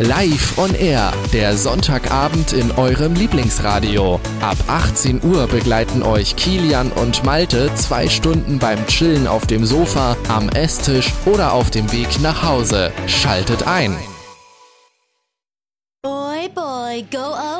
Live on Air, der Sonntagabend in eurem Lieblingsradio. Ab 18 Uhr begleiten euch Kilian und Malte 2 Stunden beim Chillen auf dem Sofa, am Esstisch oder auf dem Weg nach Hause. Schaltet ein! Boy, boy, go